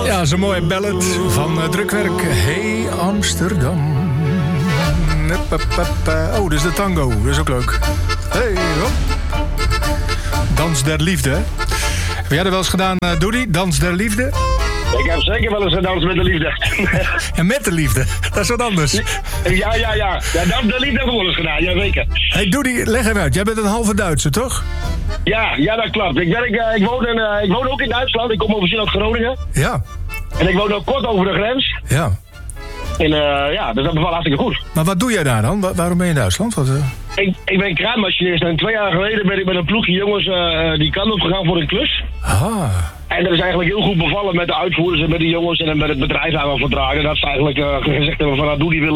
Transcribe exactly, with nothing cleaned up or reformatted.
Ja, zo'n mooie ballad van uh, Drukwerk. Hey Amsterdam. Oh, dat is de tango. Dat is ook leuk. Hey, hop. Dans der liefde. Heb jij dat wel eens gedaan, uh, Doody? Dans der liefde? Ik heb zeker wel eens gedanst met de liefde. En met de liefde? Dat is wat anders. Ja, ja, ja. Ja, dans der liefde heb ik wel eens gedaan, ja zeker. Hey Doody, leg even uit. Jij bent een halve Duitser, toch? Ja, ja, dat klopt. Ik, werk, uh, ik, woon in, uh, ik woon ook in Duitsland. Ik kom officieel uit Groningen. Ja. En ik woon ook kort over de grens. Ja. En uh, ja, dus dat bevalt hartstikke goed. Maar wat doe jij daar dan? Wa- waarom ben je in Duitsland? Wat, uh... ik, ik ben kraanmachinist en twee jaar geleden ben ik met een ploegje jongens uh, die kant op gegaan voor een klus. Ah. En dat is eigenlijk heel goed bevallen met de uitvoerders en met de jongens en met het bedrijf aan we verdragen. Dat ze eigenlijk uh, gezegd hebben van, nou, doe die willen